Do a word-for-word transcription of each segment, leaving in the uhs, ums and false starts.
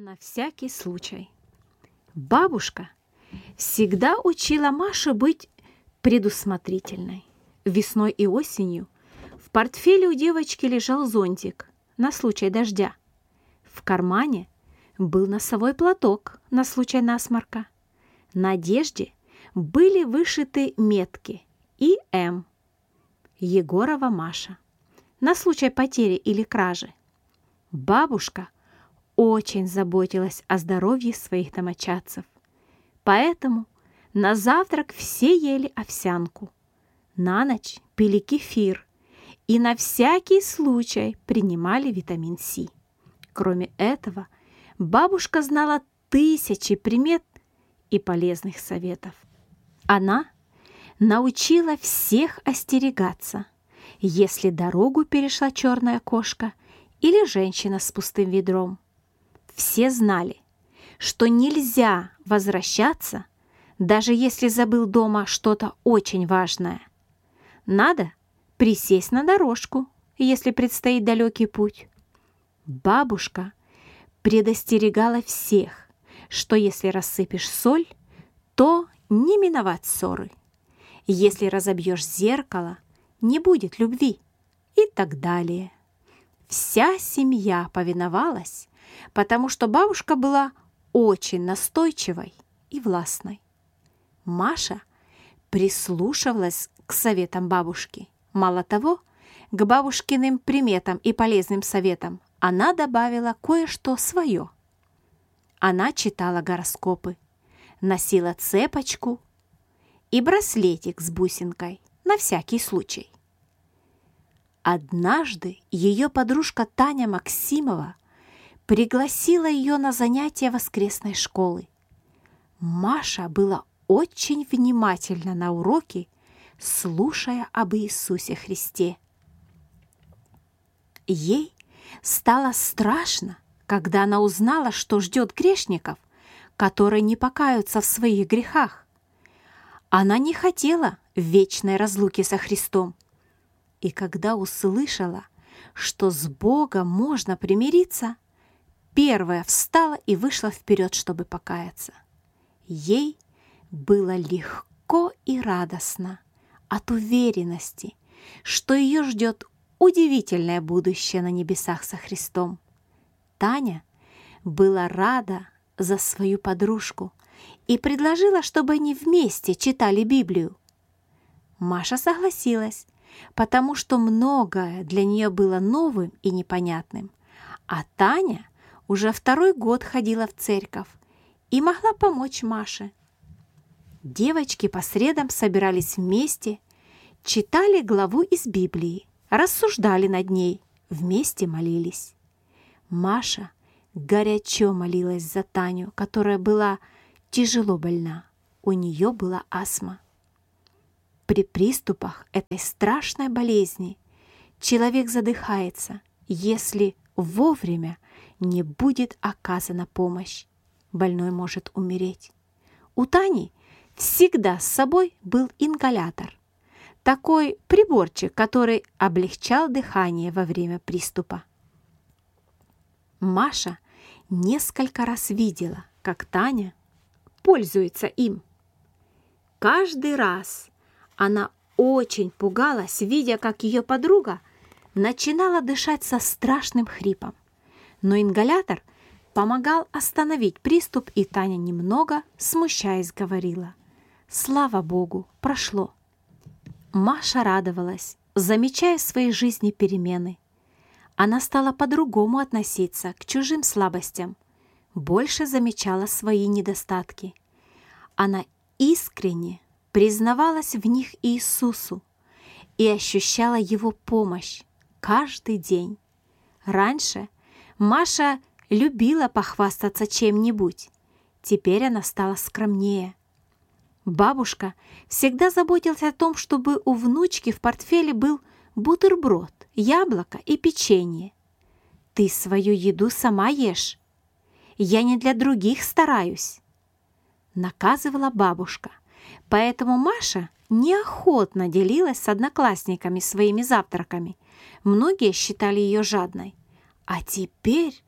На всякий случай. Бабушка всегда учила Машу быть предусмотрительной. Весной и осенью в портфеле у девочки лежал зонтик на случай дождя. В кармане был носовой платок на случай насморка. На одежде были вышиты метки И М. Егорова Маша на случай потери или кражи. Бабушка очень заботилась о здоровье своих домочадцев. Поэтому на завтрак все ели овсянку, на ночь пили кефир и на всякий случай принимали витамин С. Кроме этого, бабушка знала тысячи примет и полезных советов. Она научила всех остерегаться, если дорогу перешла черная кошка или женщина с пустым ведром. Все знали, что нельзя возвращаться, даже если забыл дома что-то очень важное. Надо присесть на дорожку, если предстоит далекий путь. Бабушка предостерегала всех, что если рассыпешь соль, то не миновать ссоры. Если разобьешь зеркало, не будет любви и так далее. Вся семья повиновалась, потому что бабушка была очень настойчивой и властной. Маша прислушивалась к советам бабушки. Мало того, к бабушкиным приметам и полезным советам она добавила кое-что свое. Она читала гороскопы, носила цепочку и браслетик с бусинкой на всякий случай. Однажды ее подружка Таня Максимова пригласила ее на занятия воскресной школы. Маша была очень внимательна на уроки, слушая об Иисусе Христе. Ей стало страшно, когда она узнала, что ждет грешников, которые не покаются в своих грехах. Она не хотела вечной разлуки со Христом. И когда услышала, что с Богом можно примириться, первая встала и вышла вперед, чтобы покаяться. Ей было легко и радостно от уверенности, что ее ждет удивительное будущее на небесах со Христом. Таня была рада за свою подружку и предложила, чтобы они вместе читали Библию. Маша согласилась, потому что многое для нее было новым и непонятным, а Таня уже второй год ходила в церковь и могла помочь Маше. Девочки по средам собирались вместе, читали главу из Библии, рассуждали над ней, вместе молились. Маша горячо молилась за Таню, которая была тяжело больна. У нее была астма. При приступах этой страшной болезни человек задыхается, если вовремя не будет оказана помощь. Больной может умереть. У Тани всегда с собой был ингалятор, такой приборчик, который облегчал дыхание во время приступа. Маша несколько раз видела, как Таня пользуется им. Каждый раз она очень пугалась, видя, как ее подруга начинала дышать со страшным хрипом. Но ингалятор помогал остановить приступ, и Таня немного, смущаясь, говорила: «Слава Богу, прошло». Маша радовалась, замечая в своей жизни перемены. Она стала по-другому относиться к чужим слабостям, больше замечала свои недостатки. Она искренне признавалась в них Иисусу и ощущала Его помощь каждый день. Раньше Маша любила похвастаться чем-нибудь, теперь она стала скромнее. Бабушка всегда заботилась о том, чтобы у внучки в портфеле был бутерброд, яблоко и печенье. «Ты свою еду сама ешь. Я не для других стараюсь», — наказывала бабушка. Поэтому Маша неохотно делилась с одноклассниками своими завтраками. Многие считали ее жадной. А теперь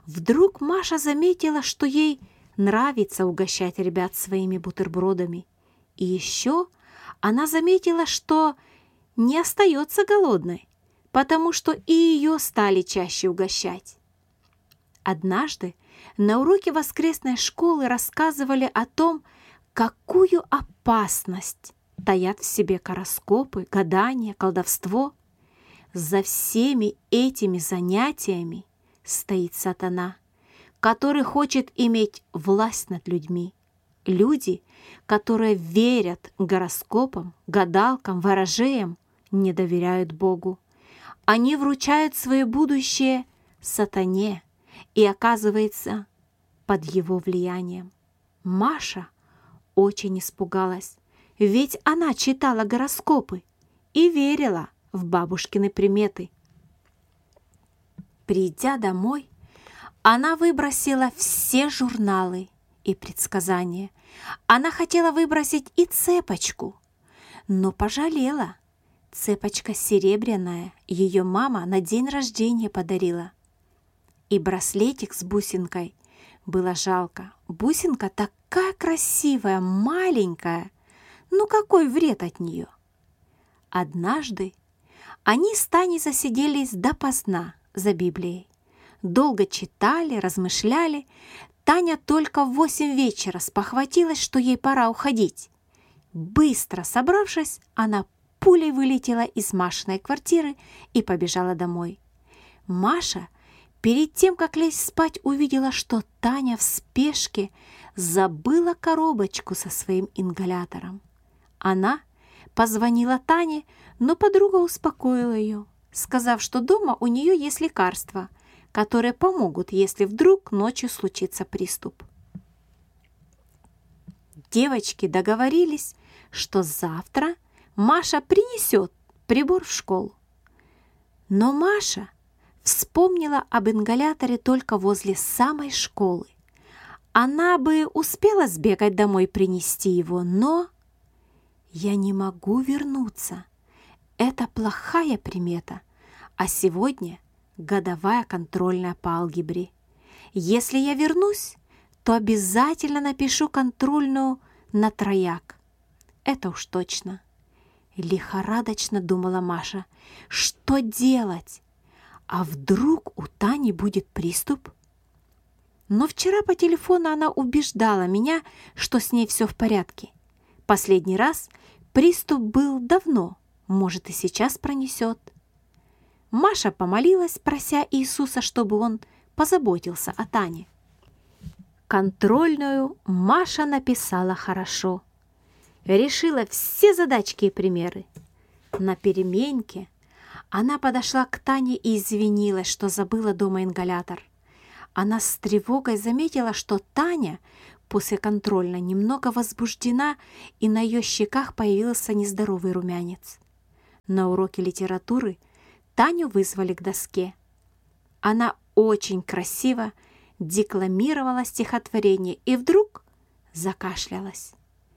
Вдруг Маша заметила, что ей нравится угощать ребят своими бутербродами. И еще она заметила, что не остается голодной, потому что и ее стали чаще угощать. Однажды на уроке воскресной школы рассказывали о том, какую опасность таят в себе гороскопы, гадания, колдовство. За всеми этими занятиями стоит сатана, который хочет иметь власть над людьми. Люди, которые верят гороскопам, гадалкам, ворожеям, не доверяют Богу. Они вручают свое будущее сатане и оказываются под его влиянием. Маша очень испугалась, ведь она читала гороскопы и верила в бабушкины приметы. Придя домой, она выбросила все журналы и предсказания. Она хотела выбросить и цепочку, но пожалела. Цепочка серебряная, ее мама на день рождения подарила. И браслетик с бусинкой было жалко. Бусинка такая красивая, маленькая. Ну какой вред от нее? Однажды они с Таней засиделись допоздна за Библией. Долго читали, размышляли. Таня только в восемь вечера спохватилась, что ей пора уходить. Быстро собравшись, она пулей вылетела из Машиной квартиры и побежала домой. Маша перед тем, как лечь спать, увидела, что Таня в спешке забыла коробочку со своим ингалятором. Она позвонила Тане, но подруга успокоила ее, сказав, что дома у нее есть лекарства, которые помогут, если вдруг ночью случится приступ. Девочки договорились, что завтра Маша принесет прибор в школу. Но Маша вспомнила об ингаляторе только возле самой школы. Она бы успела сбегать домой и принести его, но... «Я не могу вернуться. Это плохая примета, а сегодня годовая контрольная по алгебре. Если я вернусь, то обязательно напишу контрольную на трояк. Это уж точно». Лихорадочно думала Маша. Что делать? А вдруг у Тани будет приступ? Но вчера по телефону она убеждала меня, что с ней все в порядке. Последний раз приступ был давно, может, и сейчас пронесет. Маша помолилась, прося Иисуса, чтобы он позаботился о Тане. Контрольную Маша написала хорошо. Решила все задачки и примеры. На переменке она подошла к Тане и извинилась, что забыла дома ингалятор. Она с тревогой заметила, что Таня после контрольной немного возбуждена, и на ее щеках появился нездоровый румянец. На уроке литературы Таню вызвали к доске. Она очень красиво декламировала стихотворение и вдруг закашлялась.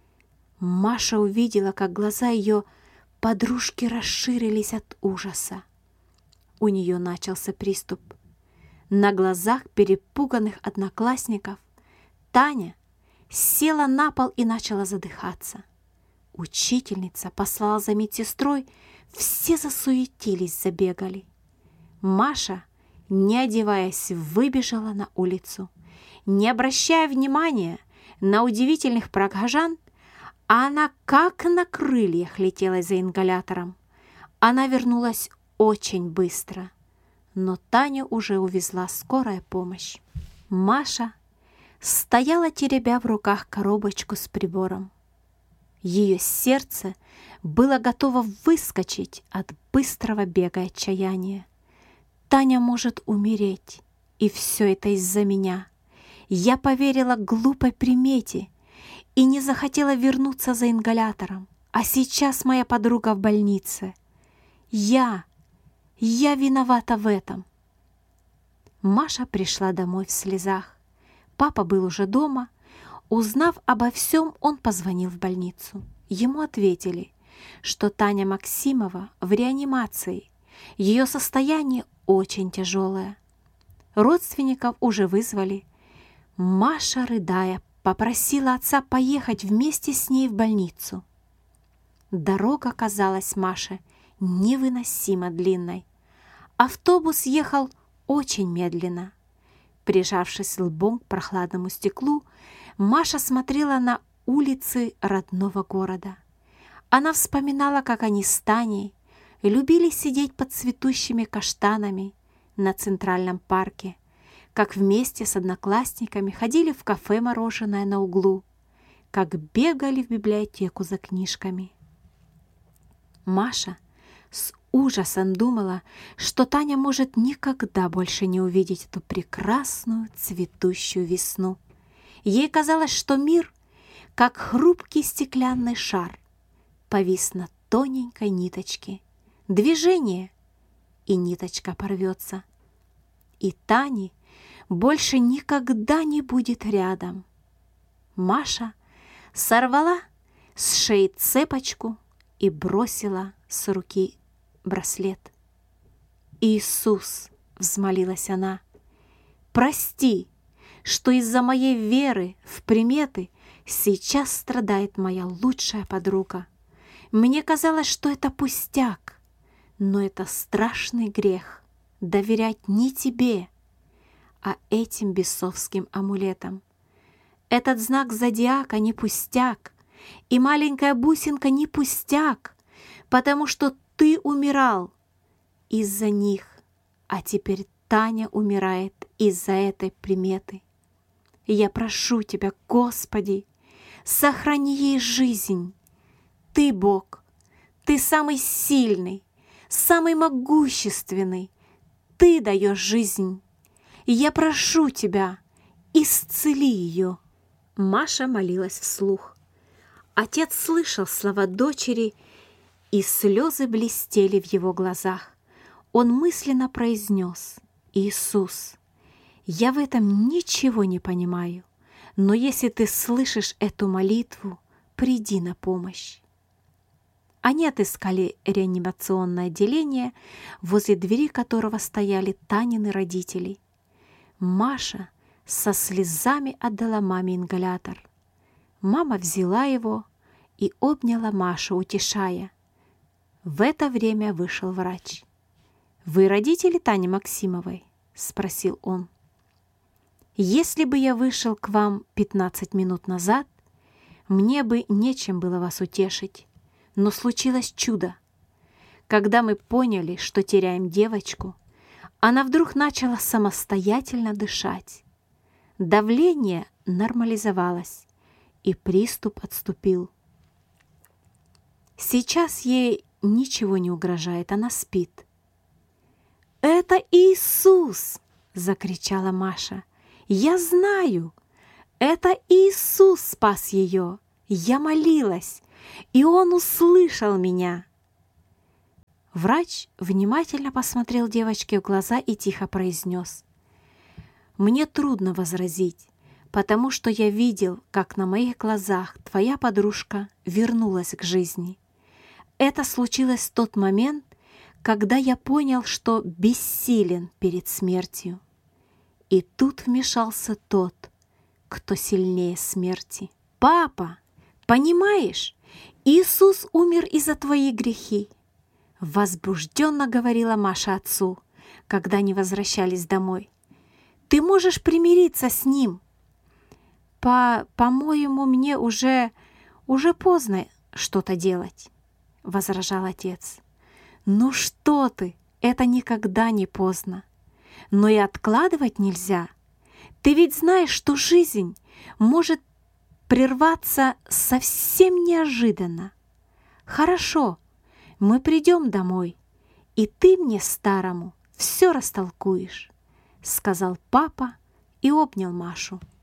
Маша увидела, как глаза ее подружки расширились от ужаса. У нее начался приступ. На глазах перепуганных одноклассников Таня села на пол и начала задыхаться. Учительница послала за медсестрой, все засуетились, забегали. Маша, не одеваясь, выбежала на улицу. Не обращая внимания на удивительных прохожан, она как на крыльях летела за ингалятором. Она вернулась очень быстро, но Таню уже увезла скорая помощь. Маша стояла, теребя в руках коробочку с прибором. Ее сердце было готово выскочить от быстрого бега отчаяния. Таня может умереть, и все это из-за меня. Я поверила глупой примете и не захотела вернуться за ингалятором. А сейчас моя подруга в больнице. Я, я виновата в этом. Маша пришла домой в слезах. Папа был уже дома. Узнав обо всем, он позвонил в больницу. Ему ответили, что Таня Максимова в реанимации. Ее состояние очень тяжелое. Родственников уже вызвали. Маша, рыдая, попросила отца поехать вместе с ней в больницу. Дорога казалась Маше невыносимо длинной. Автобус ехал очень медленно. Прижавшись лбом к прохладному стеклу, Маша смотрела на улицы родного города. Она вспоминала, как они с Таней любили сидеть под цветущими каштанами на Центральном парке, как вместе с одноклассниками ходили в кафе «Мороженое» на углу, как бегали в библиотеку за книжками. Маша с ужасом думала, что Таня может никогда больше не увидеть эту прекрасную цветущую весну. Ей казалось, что мир, как хрупкий стеклянный шар, повис на тоненькой ниточке. Движение, и ниточка порвется. И Тани больше никогда не будет рядом. Маша сорвала с шеи цепочку и бросила с руки браслет. «Иисус!» — взмолилась она. «Прости, что из-за моей веры в приметы сейчас страдает моя лучшая подруга. Мне казалось, что это пустяк, но это страшный грех — доверять не тебе, а этим бесовским амулетам. Этот знак зодиака не пустяк, и маленькая бусинка не пустяк, потому что ты умирал из-за них, а теперь Таня умирает из-за этой приметы. Я прошу тебя, Господи, сохрани ей жизнь. Ты Бог, ты самый сильный, самый могущественный, ты даешь жизнь. Я прошу тебя, исцели ее». Маша молилась вслух. Отец слышал слова дочери, и слезы блестели в его глазах. Он мысленно произнес: «Иисус, я в этом ничего не понимаю, но если ты слышишь эту молитву, приди на помощь». Они отыскали реанимационное отделение, возле двери которого стояли Танины родители. Маша со слезами отдала маме ингалятор. Мама взяла его и обняла Машу, утешая. В это время вышел врач. «Вы родители Тани Максимовой?» — спросил он. «Если бы я вышел к вам пятнадцать минут назад, мне бы нечем было вас утешить. Но случилось чудо. Когда мы поняли, что теряем девочку, она вдруг начала самостоятельно дышать. Давление нормализовалось, и приступ отступил. Сейчас ей ничего не угрожает, она спит». «Это Иисус!» — закричала Маша. «Я знаю! Это Иисус спас ее! Я молилась, и Он услышал меня!» Врач внимательно посмотрел девочке в глаза и тихо произнес: «Мне трудно возразить, потому что я видел, как на моих глазах твоя подружка вернулась к жизни. Это случилось в тот момент, когда я понял, что бессилен перед смертью. И тут вмешался тот, кто сильнее смерти. Папа, понимаешь, Иисус умер и за твои грехи!» Возбужденно говорила Маша отцу, когда они возвращались домой. «Ты можешь примириться с ним?» По, «По-моему, мне уже, уже поздно что-то делать», — возражал отец. «Ну что ты, это никогда не поздно. Но и откладывать нельзя. Ты ведь знаешь, что жизнь может прерваться совсем неожиданно. Хорошо, мы придем домой, и ты мне, старому, все растолкуешь», — сказал папа и обнял Машу.